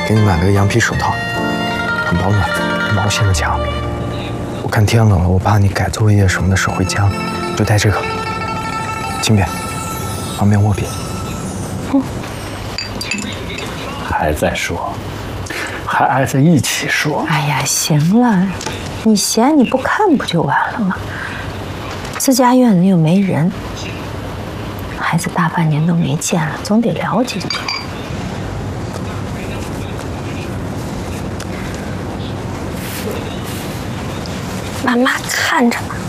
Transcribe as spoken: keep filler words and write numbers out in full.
给你买了个羊皮手套，很保暖，毛线的强。我看天冷了，我怕你改作业什么的手会僵，就带这个，轻便，方便握笔。 嗯，还在说，还挨在一起说。 哎呀，行了，你嫌你不看不就完了吗？自家院里又没人，孩子大半年都没见了，总得了解点。妈妈看着呢。